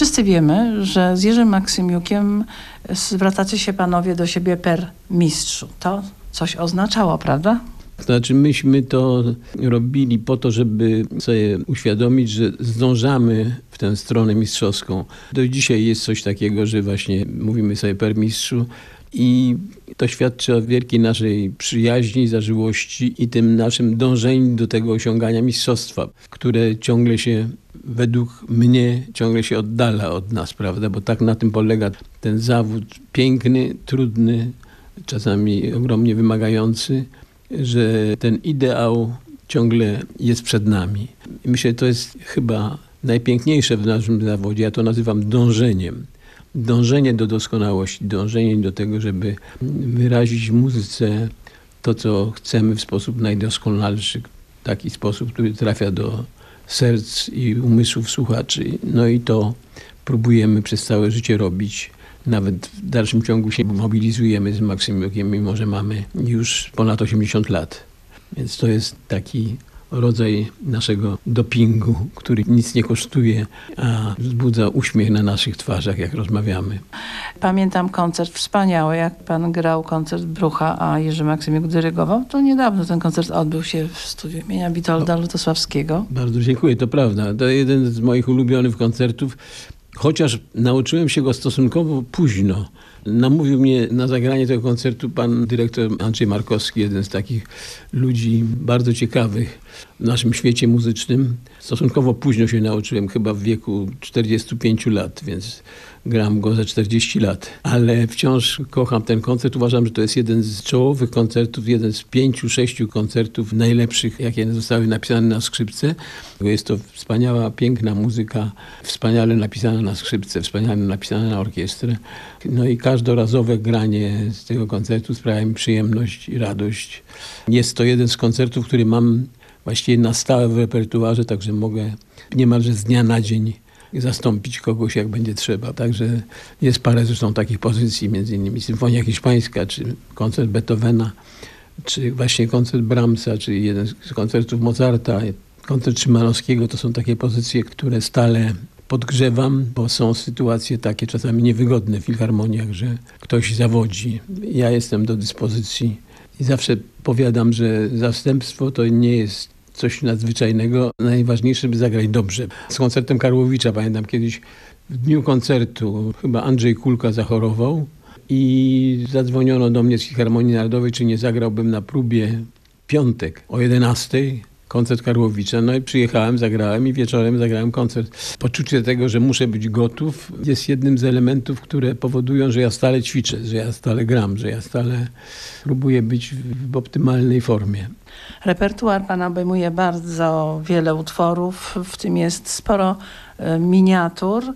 Wszyscy wiemy, że z Jerzym Maksymiukiem zwracacie się panowie do siebie per mistrzu. To coś oznaczało, prawda? Znaczy myśmy to robili po to, żeby sobie uświadomić, że zdążamy w tę stronę mistrzowską. Do dzisiaj jest coś takiego, że właśnie mówimy sobie per mistrzu i to świadczy o wielkiej naszej przyjaźni, zażyłości i tym naszym dążeniu do tego osiągania mistrzostwa, które ciągle się, według mnie, ciągle się oddala od nas, prawda? Bo tak na tym polega ten zawód piękny, trudny, czasami ogromnie wymagający, że ten ideał ciągle jest przed nami. I myślę, że to jest chyba najpiękniejsze w naszym zawodzie. Ja to nazywam dążeniem. Dążenie do doskonałości, dążenie do tego, żeby wyrazić w muzyce to, co chcemy w sposób najdoskonalszy, taki sposób, który trafia do serc i umysłów słuchaczy. No i to próbujemy przez całe życie robić. Nawet w dalszym ciągu się mobilizujemy z Maksymiukiem, mimo że mamy już ponad 80 lat. Więc to jest taki rodzaj naszego dopingu, który nic nie kosztuje, a wzbudza uśmiech na naszych twarzach, jak rozmawiamy. Pamiętam koncert wspaniały, jak pan grał koncert Brucha, a Jerzy Maksymiuk dyrygował. To niedawno ten koncert odbył się w studiu imienia Witolda Lutosławskiego. Bardzo dziękuję, to prawda. To jeden z moich ulubionych koncertów. Chociaż nauczyłem się go stosunkowo późno. Namówił mnie na zagranie tego koncertu pan dyrektor Andrzej Markowski, jeden z takich ludzi bardzo ciekawych w naszym świecie muzycznym. Stosunkowo późno się nauczyłem, chyba w wieku 45 lat, więc gram go za 40 lat. Ale wciąż kocham ten koncert. Uważam, że to jest jeden z czołowych koncertów, jeden z 5-6 koncertów najlepszych, jakie zostały napisane na skrzypce. Jest to wspaniała, piękna muzyka, wspaniale napisana na skrzypce, wspaniale napisana na orkiestrę. No i każdorazowe granie z tego koncertu sprawia mi przyjemność i radość. Jest to jeden z koncertów, który mam właściwie na stałe w repertuarze, także mogę niemalże z dnia na dzień zastąpić kogoś, jak będzie trzeba. Także jest parę zresztą takich pozycji, między innymi Symfonia Hiszpańska, czy koncert Beethovena, czy właśnie koncert Brahmsa, czy jeden z koncertów Mozarta, koncert Szymanowskiego. To są takie pozycje, które stale podgrzewam, bo są sytuacje takie czasami niewygodne w filharmoniach, że ktoś zawodzi. Ja jestem do dyspozycji i zawsze powiadam, że zastępstwo to nie jest coś nadzwyczajnego. Najważniejsze, by zagrać dobrze. Z koncertem Karłowicza pamiętam kiedyś w dniu koncertu chyba Andrzej Kulka zachorował i zadzwoniono do mnie z Filharmonii Narodowej, czy nie zagrałbym na próbie w piątek o 11:00 koncert Karłowicza. No i przyjechałem, zagrałem i wieczorem zagrałem koncert. Poczucie tego, że muszę być gotów, jest jednym z elementów, które powodują, że ja stale ćwiczę, że ja stale gram, że ja stale próbuję być w optymalnej formie. Repertuar pana obejmuje bardzo wiele utworów, w tym jest sporo miniatur.